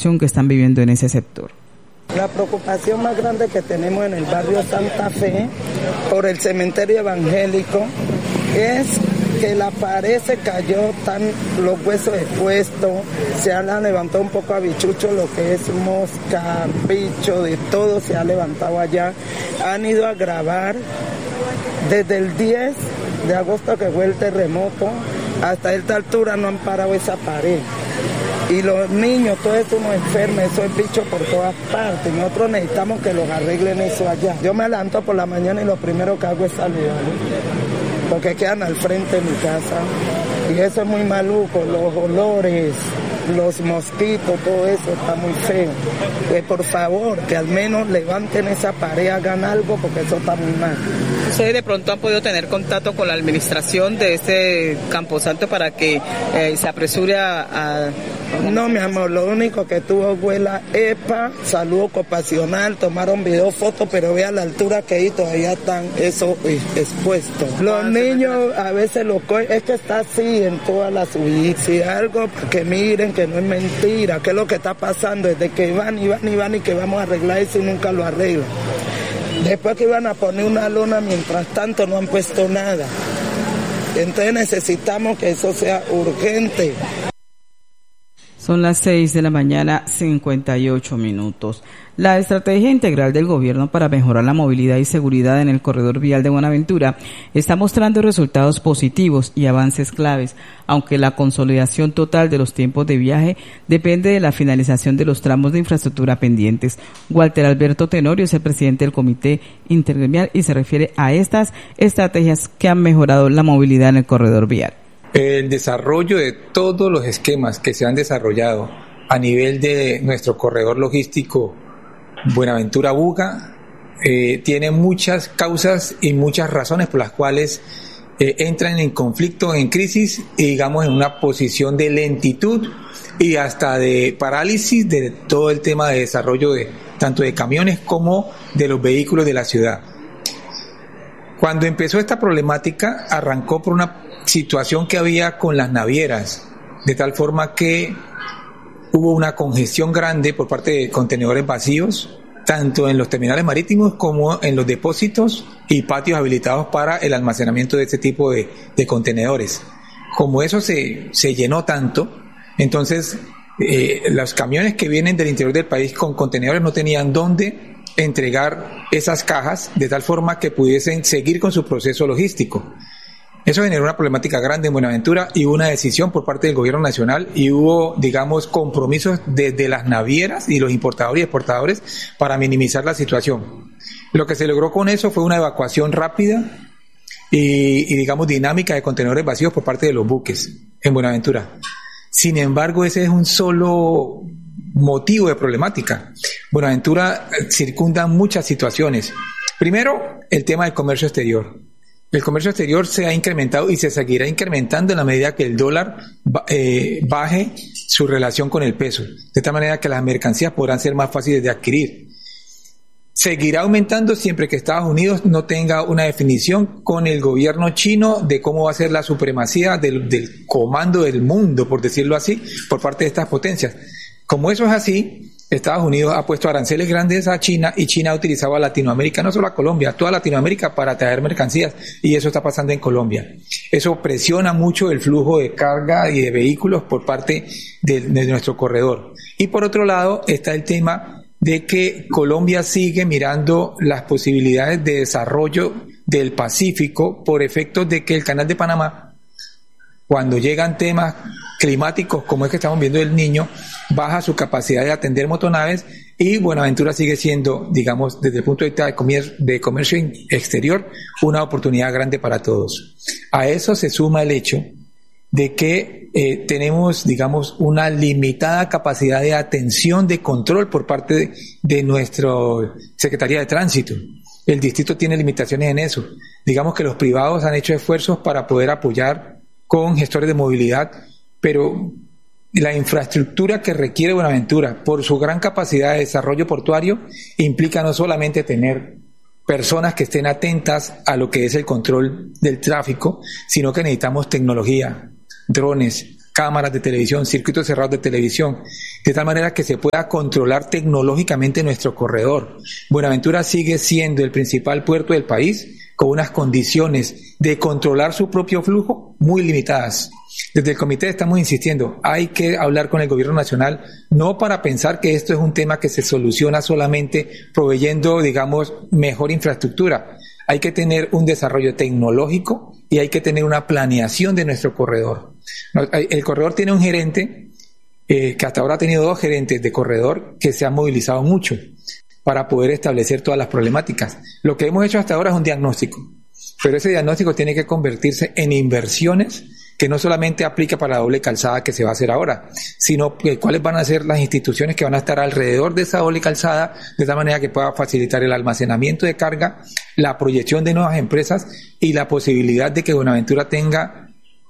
situación que están viviendo en ese sector. La preocupación más grande que tenemos en el barrio Santa Fe por el cementerio evangélico es que la pared se cayó, están los huesos expuestos, se han levantado un poco a bichucho, lo que es mosca, bicho, de todo se ha levantado allá. Han ido a grabar desde el 10 de agosto que fue el terremoto, hasta esta altura no han parado esa pared. Y los niños, todo eso nos enferma, eso es bicho por todas partes. Nosotros necesitamos que los arreglen eso allá. Yo me levanto por la mañana y lo primero que hago es saludar, porque quedan al frente de mi casa. Y eso es muy maluco, los olores, los mosquitos, todo eso está muy feo. Pues por favor, que al menos levanten esa pared, hagan algo, porque eso está muy mal. ¿Ustedes de pronto han podido tener contacto con la administración de este camposanto para que se apresure a... No, mi amor, lo único que tuvo fue la EPA, salud ocupacional, tomaron video, fotos, pero vea la altura que hay, todavía están eso expuesto. Los niños a veces lo cogen, es que está así en todas las suites, y algo para que miren que no es mentira, que es lo que está pasando, desde que van y que vamos a arreglar eso y nunca lo arreglan. Después que iban a poner una lona, mientras tanto no han puesto nada. Entonces necesitamos que eso sea urgente. Son las 6 de la mañana, 58 minutos. La estrategia integral del gobierno para mejorar la movilidad y seguridad en el corredor vial de Buenaventura está mostrando resultados positivos y avances claves, aunque la consolidación total de los tiempos de viaje depende de la finalización de los tramos de infraestructura pendientes. Walter Alberto Tenorio es el presidente del Comité Intergremial y se refiere a estas estrategias que han mejorado la movilidad en el corredor vial. El desarrollo de todos los esquemas que se han desarrollado a nivel de nuestro corredor logístico Buenaventura-Buga tiene muchas causas y muchas razones por las cuales entran en conflicto, en crisis y digamos en una posición de lentitud y hasta de parálisis de todo el tema de desarrollo de tanto de camiones como de los vehículos de la ciudad. Cuando empezó esta problemática arrancó por una situación que había con las navieras, de tal forma que hubo una congestión grande por parte de contenedores vacíos, tanto en los terminales marítimos como en los depósitos y patios habilitados para el almacenamiento de este tipo de contenedores. Como eso se llenó tanto, entonces los camiones que vienen del interior del país con contenedores no tenían dónde entregar esas cajas de tal forma que pudiesen seguir con su proceso logístico. Eso generó una problemática grande en Buenaventura y hubo una decisión por parte del gobierno nacional y hubo, digamos, compromisos desde las navieras y los importadores y exportadores para minimizar la situación. Lo que se logró con eso fue una evacuación rápida y digamos, dinámica de contenedores vacíos por parte de los buques en Buenaventura. Sin embargo, ese es un solo motivo de problemática. Buenaventura circunda muchas situaciones. Primero, el tema del comercio exterior. El comercio exterior se ha incrementado y se seguirá incrementando en la medida que el dólar baje su relación con el peso, de tal manera que las mercancías podrán ser más fáciles de adquirir. Seguirá aumentando siempre que Estados Unidos no tenga una definición con el gobierno chino de cómo va a ser la supremacía del comando del mundo, por decirlo así, por parte de estas potencias. Como eso es así, Estados Unidos ha puesto aranceles grandes a China y China ha utilizado a Latinoamérica, no solo a Colombia, a toda Latinoamérica para traer mercancías y eso está pasando en Colombia. Eso presiona mucho el flujo de carga y de vehículos por parte de nuestro corredor. Y por otro lado está el tema de que Colombia sigue mirando las posibilidades de desarrollo del Pacífico por efectos de que el Canal de Panamá, cuando llegan temas climáticos como es que estamos viendo el Niño, baja su capacidad de atender motonaves y Buenaventura sigue siendo, digamos, desde el punto de vista de comercio exterior, una oportunidad grande para todos. A eso se suma el hecho de que tenemos, digamos, una limitada capacidad de atención, de control por parte de nuestra Secretaría de Tránsito. El distrito tiene limitaciones en eso. Digamos que los privados han hecho esfuerzos para poder apoyar con gestores de movilidad, pero la infraestructura que requiere Buenaventura, por su gran capacidad de desarrollo portuario, implica no solamente tener personas que estén atentas a lo que es el control del tráfico, sino que necesitamos tecnología, drones, cámaras de televisión, circuitos cerrados de televisión, de tal manera que se pueda controlar tecnológicamente nuestro corredor. Buenaventura sigue siendo el principal puerto del país, con unas condiciones de controlar su propio flujo muy limitadas. Desde el comité estamos insistiendo, hay que hablar con el gobierno nacional, no para pensar que esto es un tema que se soluciona solamente proveyendo, digamos, mejor infraestructura. Hay que tener un desarrollo tecnológico y hay que tener una planeación de nuestro corredor. El corredor tiene un gerente, que hasta ahora ha tenido 2 gerentes de corredor que se han movilizado mucho para poder establecer todas las problemáticas. Lo que hemos hecho hasta ahora es un diagnóstico, pero ese diagnóstico tiene que convertirse en inversiones que no solamente aplica para la doble calzada que se va a hacer ahora, sino que cuáles van a ser las instituciones que van a estar alrededor de esa doble calzada, de tal manera que pueda facilitar el almacenamiento de carga, la proyección de nuevas empresas y la posibilidad de que Buenaventura tenga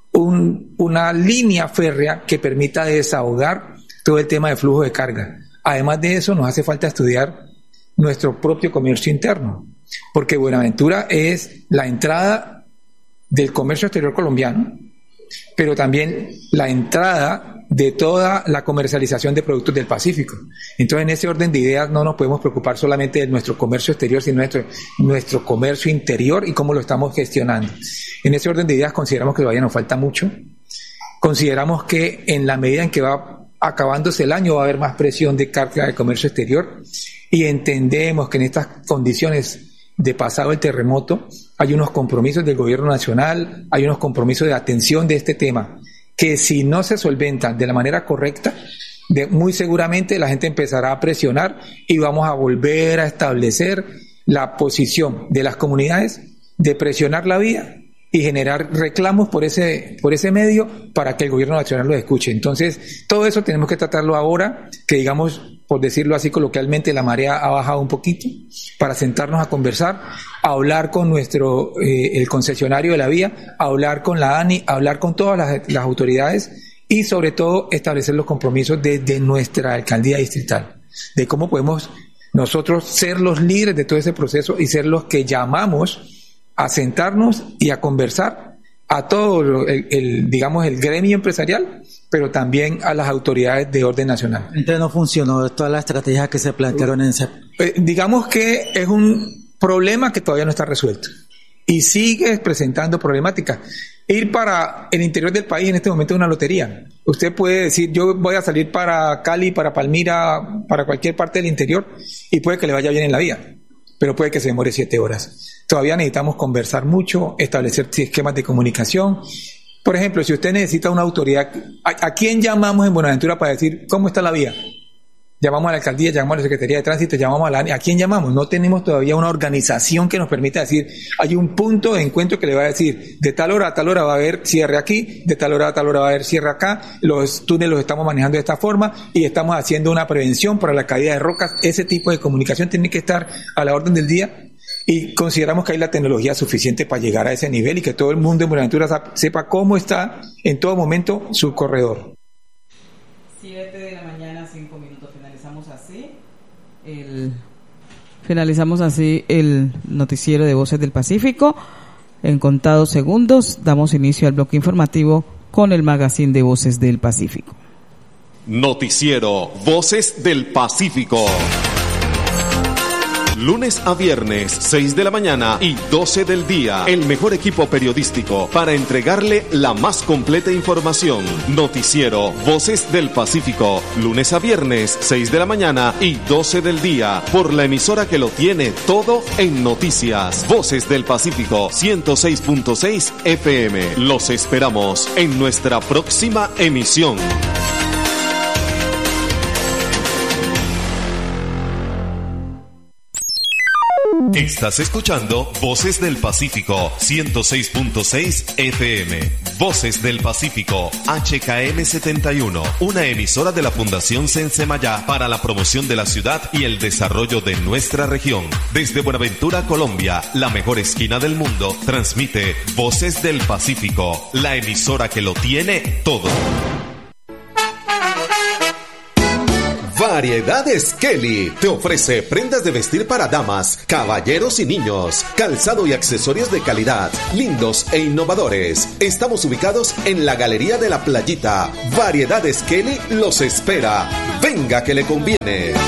una línea férrea que permita desahogar todo el tema de flujo de carga. Además de eso, nos hace falta estudiar nuestro propio comercio interno, porque Buenaventura es la entrada del comercio exterior colombiano, pero también la entrada de toda la comercialización de productos del Pacífico. Entonces, en ese orden de ideas no nos podemos preocupar solamente de nuestro comercio exterior, sino nuestro comercio interior y cómo lo estamos gestionando. En ese orden de ideas consideramos que todavía nos falta mucho. Consideramos que en la medida en que va acabándose el año va a haber más presión de carga de comercio exterior, y entendemos que en estas condiciones de pasado el terremoto hay unos compromisos del gobierno nacional, hay unos compromisos de atención de este tema, que si no se solventan de la manera correcta, muy seguramente la gente empezará a presionar y vamos a volver a establecer la posición de las comunidades de presionar la vía y generar reclamos por ese medio para que el gobierno nacional lo escuche. Entonces, todo eso tenemos que tratarlo ahora, que digamos, por decirlo así coloquialmente, la marea ha bajado un poquito, para sentarnos a conversar, a hablar con el concesionario de la vía, a hablar con la ANI, a hablar con todas las autoridades y sobre todo establecer los compromisos desde nuestra alcaldía distrital, de cómo podemos nosotros ser los líderes de todo ese proceso y ser los que llamamos a sentarnos y a conversar a todo el gremio empresarial, pero también a las autoridades de orden nacional. Entonces no funcionó todas las estrategias que se plantearon en ese... digamos que es un problema que todavía no está resuelto y sigue presentando problemáticas. Ir para el interior del país en este momento es una lotería. Usted puede decir, yo voy a salir para Cali, para Palmira, para cualquier parte del interior, y puede que le vaya bien en la vía, pero puede que se demore 7 horas. Todavía necesitamos conversar mucho, establecer esquemas de comunicación. Por ejemplo, si usted necesita una autoridad, ¿a quién llamamos en Buenaventura para decir cómo está la vía? Llamamos a la alcaldía, llamamos a la Secretaría de Tránsito, llamamos a la ANI. ¿A quién llamamos? No tenemos todavía una organización que nos permita decir, hay un punto de encuentro que le va a decir, de tal hora a tal hora va a haber cierre aquí, de tal hora a tal hora va a haber cierre acá, los túneles los estamos manejando de esta forma y estamos haciendo una prevención para la caída de rocas. Ese tipo de comunicación tiene que estar a la orden del día. Y consideramos que hay la tecnología suficiente para llegar a ese nivel y que todo el mundo en Buenaventura sepa cómo está en todo momento su corredor. 7 de la mañana, 5 minutos. Finalizamos así el noticiero de Voces del Pacífico. En contados segundos damos inicio al bloque informativo con el magazine de Voces del Pacífico. Noticiero Voces del Pacífico. Lunes a viernes, 6 de la mañana y 12 del día. El mejor equipo periodístico para entregarle la más completa información. Noticiero Voces del Pacífico. Lunes a viernes, 6 de la mañana y 12 del día. Por la emisora que lo tiene todo en noticias. Voces del Pacífico, 106.6 FM. Los esperamos en nuestra próxima emisión. Estás escuchando Voces del Pacífico 106.6 FM. Voces del Pacífico HKM 71, una emisora de la Fundación Sensemayá para la promoción de la ciudad y el desarrollo de nuestra región. Desde Buenaventura, Colombia, la mejor esquina del mundo, transmite Voces del Pacífico, la emisora que lo tiene todo. Variedades Kelly te ofrece prendas de vestir para damas, caballeros y niños, calzado y accesorios de calidad, lindos e innovadores. Estamos ubicados en la Galería de la Playita. Variedades Kelly los espera. Venga que le conviene.